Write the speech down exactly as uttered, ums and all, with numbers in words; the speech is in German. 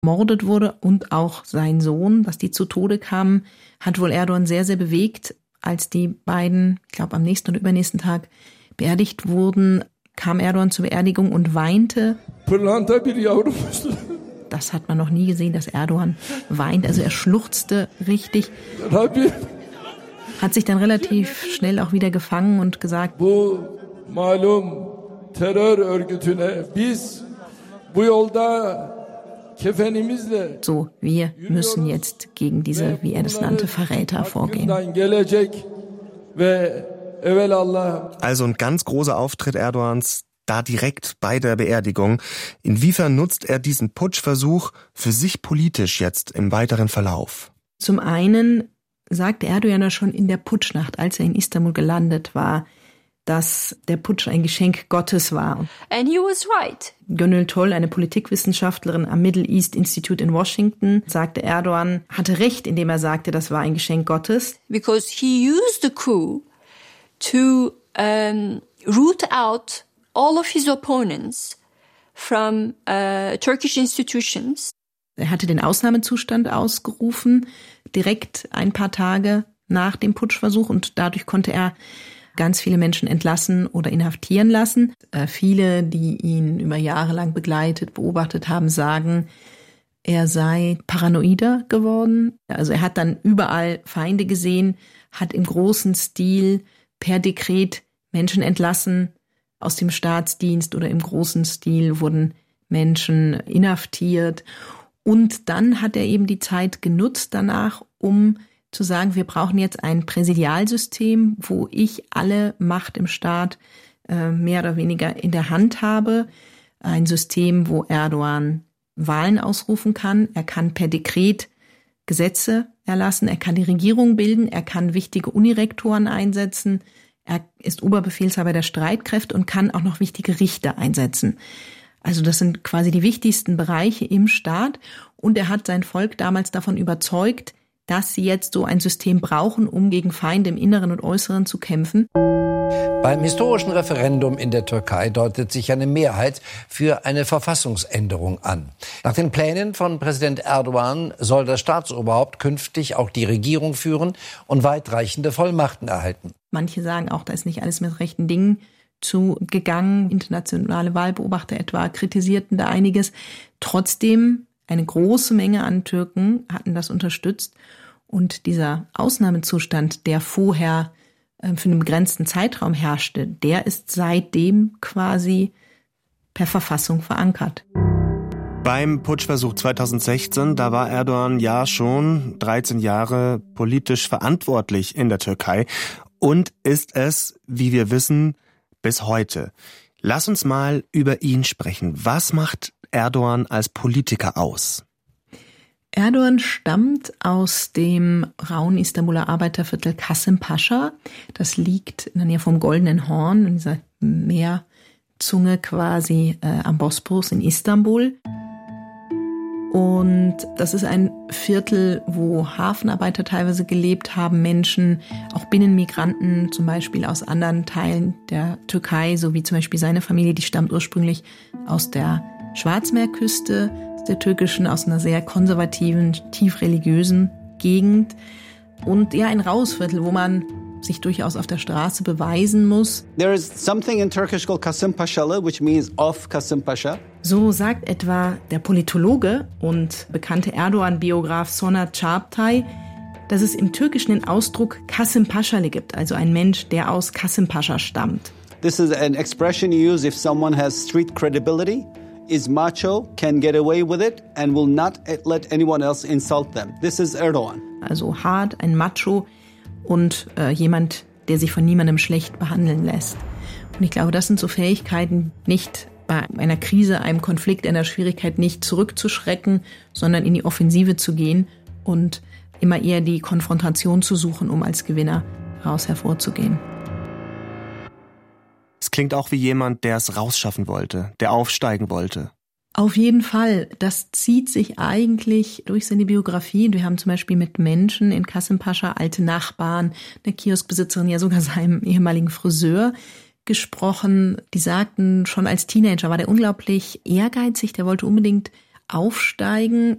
ermordet wurde und auch sein Sohn, dass die zu Tode kamen, hat wohl Erdogan sehr, sehr bewegt. Als die beiden, ich glaube am nächsten oder übernächsten Tag, beerdigt wurden, kam Erdogan zur Beerdigung und weinte. Das hat man noch nie gesehen, dass Erdogan weint. Also er schluchzte richtig. Hat sich dann relativ schnell auch wieder gefangen und gesagt, so, wir müssen jetzt gegen diese, wie er das nannte, Verräter vorgehen. Also ein ganz großer Auftritt Erdogans, da direkt bei der Beerdigung. Inwiefern nutzt er diesen Putschversuch für sich politisch jetzt im weiteren Verlauf? Zum einen sagte Erdogan ja schon in der Putschnacht, als er in Istanbul gelandet war, dass der Putsch ein Geschenk Gottes war. And he was right. Gönül Toll, eine Politikwissenschaftlerin am Middle East Institute in Washington, sagte, Erdogan hatte recht, indem er sagte, das war ein Geschenk Gottes. Because he used the coup to um, root out all of his opponents from uh, Turkish institutions. Er hatte den Ausnahmezustand ausgerufen, direkt ein paar Tage nach dem Putschversuch, und dadurch konnte er ganz viele Menschen entlassen oder inhaftieren lassen. Äh, viele, die ihn über Jahre lang begleitet, beobachtet haben, sagen, er sei paranoider geworden. Also er hat dann überall Feinde gesehen, hat im großen Stil per Dekret Menschen entlassen aus dem Staatsdienst, oder im großen Stil wurden Menschen inhaftiert. Und dann hat er eben die Zeit genutzt danach, um zu sagen, wir brauchen jetzt ein Präsidialsystem, wo ich alle Macht im Staat äh, mehr oder weniger in der Hand habe. Ein System, wo Erdogan Wahlen ausrufen kann. Er kann per Dekret Gesetze erlassen. Er kann die Regierung bilden. Er kann wichtige Unirektoren einsetzen. Er ist Oberbefehlshaber der Streitkräfte und kann auch noch wichtige Richter einsetzen. Also das sind quasi die wichtigsten Bereiche im Staat. Und er hat sein Volk damals davon überzeugt, dass sie jetzt so ein System brauchen, um gegen Feinde im Inneren und Äußeren zu kämpfen. Beim historischen Referendum in der Türkei deutet sich eine Mehrheit für eine Verfassungsänderung an. Nach den Plänen von Präsident Erdogan soll das Staatsoberhaupt künftig auch die Regierung führen und weitreichende Vollmachten erhalten. Manche sagen auch, da ist nicht alles mit rechten Dingen zugegangen. Internationale Wahlbeobachter etwa kritisierten da einiges. Trotzdem, eine große Menge an Türken hatten das unterstützt. Und dieser Ausnahmezustand, der vorher äh, für einen begrenzten Zeitraum herrschte, der ist seitdem quasi per Verfassung verankert. Beim Putschversuch zweitausendsechzehn, da war Erdogan ja schon dreizehn Jahre politisch verantwortlich in der Türkei und ist es, wie wir wissen, bis heute. Lass uns mal über ihn sprechen. Was macht Erdogan als Politiker aus? Erdogan stammt aus dem rauen Istanbuler Arbeiterviertel Kasımpaşa. Das liegt in der Nähe vom Goldenen Horn, in dieser Meerzunge quasi äh, am Bosporus in Istanbul. Und das ist ein Viertel, wo Hafenarbeiter teilweise gelebt haben, Menschen, auch Binnenmigranten, zum Beispiel aus anderen Teilen der Türkei, so wie zum Beispiel seine Familie, die stammt ursprünglich aus der Schwarzmeerküste, der türkischen, aus einer sehr konservativen, tief religiösen Gegend. Und ja, ein raues Viertel, wo man sich durchaus auf der Straße beweisen muss. There is something in Turkish called Kasımpaşalı, which means of Kasımpaşa. So sagt etwa der Politologe und bekannte Erdogan-Biograf Soner Çağatay, dass es im Türkischen den Ausdruck Kasımpaşalı gibt, also ein Mensch, der aus Kasımpaşa stammt. This is an expression you use if someone has street credibility, is macho, can get away with it and will not let anyone else insult them. This is Erdogan. Also hart, ein Macho und äh, jemand, der sich von niemandem schlecht behandeln lässt. Und ich glaube, das sind so Fähigkeiten, nicht bei einer Krise, einem Konflikt, einer Schwierigkeit nicht zurückzuschrecken, sondern in die Offensive zu gehen und immer eher die Konfrontation zu suchen, um als Gewinner raus hervorzugehen. Es klingt auch wie jemand, der es rausschaffen wollte, der aufsteigen wollte. Auf jeden Fall. Das zieht sich eigentlich durch seine Biografie. Wir haben zum Beispiel mit Menschen in Kasımpaşa, alte Nachbarn, eine Kioskbesitzerin, ja sogar seinem ehemaligen Friseur gesprochen. Die sagten, schon als Teenager war der unglaublich ehrgeizig. Der wollte unbedingt aufsteigen